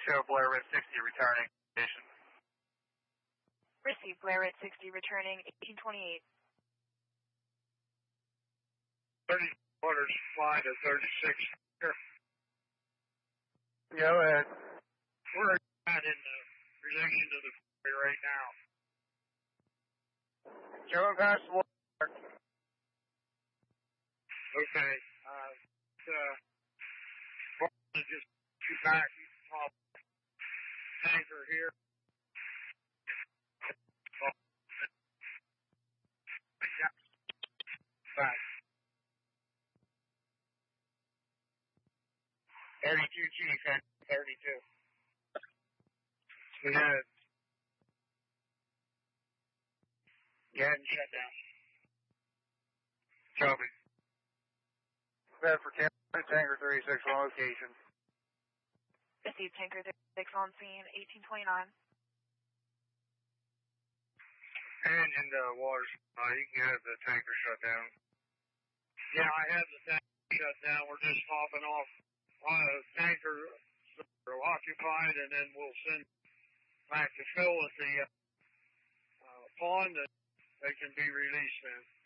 Show Blair Red 60 returning. Station. Receive Blair Red 60 returning 1828. 30 orders fly to 36 here. Go ahead. We're at in relation to the ferry right now. Going past the water. Okay. Just shoot back off tanker here. Back. 32 Chief, 32. Go ahead. Go ahead and shut down. Copy. Bed for Tanker 36 on location. Receive Tanker 36 on scene 1829. Engine water supply. You can have the tanker shut down. Yeah, I have the tanker shut down. We're just hopping off on a tanker occupied, and then we'll send back to fill at the pond, and they can be released then.